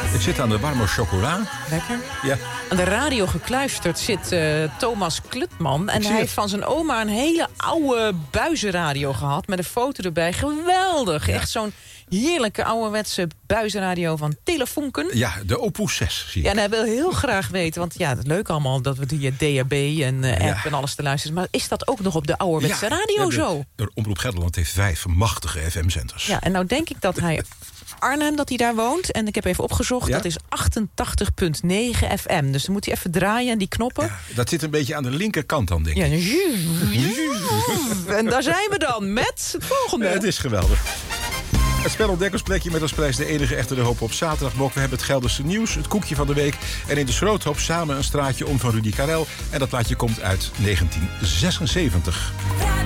Ik zit aan de warme chocola. Lekker. Ja. Aan de radio gekluisterd zit Thomas Klutman. En hij heeft van zijn oma een hele oude buizenradio gehad. Met een foto erbij. Geweldig. Ja. Echt zo'n heerlijke ouderwetse buizenradio van Telefunken. Ja, de Opus 6 zie ik. Ja, en hij wil heel graag weten. Want ja, het is leuk allemaal dat we die DAB en app en alles te luisteren. Maar is dat ook nog op de ouderwetse radio zo? De Omroep Gelderland heeft 5 machtige FM-zenders. Ja, en nou denk ik dat hij... Arnhem, dat hij daar woont. En ik heb even opgezocht, dat is 88,9 FM. Dus dan moet hij even draaien en die knoppen. Ja, dat zit een beetje aan de linkerkant dan, denk ik. Ja, en daar zijn we dan met het volgende. Ja, het is geweldig. Het spelontdekkersplekje met als prijs de enige echte De Hoop op zaterdagblok. We hebben het Gelderse nieuws, het koekje van de week... en in de Schroothoop samen een straatje om van Rudy Karel. En dat plaatje komt uit 1976.